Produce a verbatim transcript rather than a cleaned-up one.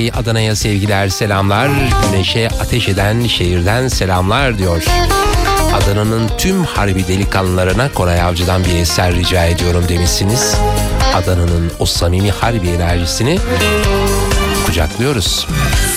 Bey Adana'ya sevgiler selamlar. Güneşe ateş eden şehirden selamlar diyor. Adana'nın tüm harbi delikanlılarına Koray Avcı'dan bir eser rica ediyorum demişsiniz. Adana'nın o samimi harbi enerjisini kucaklıyoruz.